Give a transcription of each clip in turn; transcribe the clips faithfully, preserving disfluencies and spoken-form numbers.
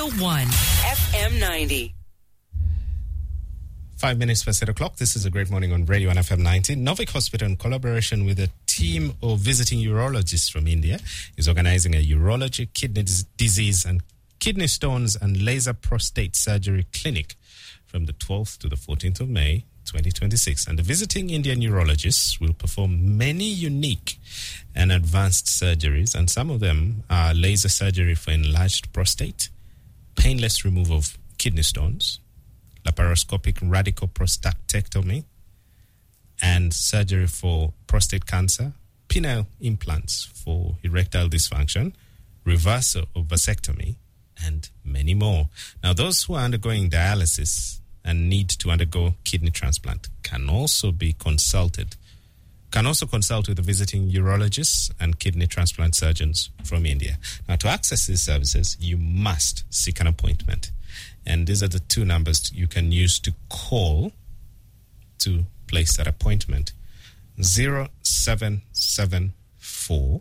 Radio one, F M ninety. Five minutes past eight o'clock. This is a great morning on Radio one F M ninety. Novik Hospital, in collaboration with a team of visiting urologists from India, is organizing a urology, kidney disease, and kidney stones and laser prostate surgery clinic from the twelfth to the fourteenth of May, twenty twenty-six. And the visiting Indian urologists will perform many unique and advanced surgeries, and some of them are laser surgery for enlarged prostate, painless removal of kidney stones, laparoscopic radical prostatectomy, and surgery for prostate cancer, penile implants for erectile dysfunction, reversal of vasectomy, and many more. Now, those who are undergoing dialysis and need to undergo kidney transplant can also be consulted, can also consult with the visiting urologists and kidney transplant surgeons from India. Now, to access these services, you must seek an appointment. And these are the two numbers you can use to call to place that appointment. zero seven seven four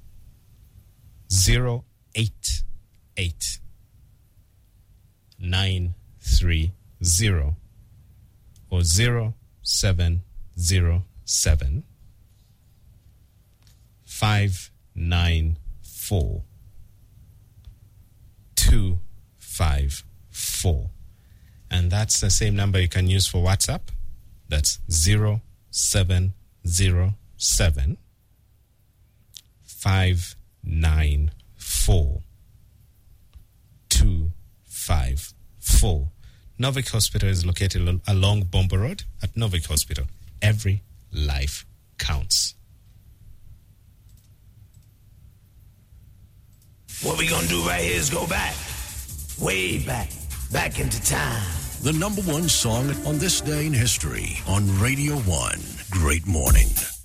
zero eight eight nine three zero or zero seven zero seven five nine four two five four. And that's the same number you can use for WhatsApp. That's zero seven zero seven five nine four two five four. Novik Hospital is located along Bomba Road. At Novik Hospital, every life counts. What we gonna do right here is go back, way back, back into time. The number one song on this day in history on Radio one. Great morning.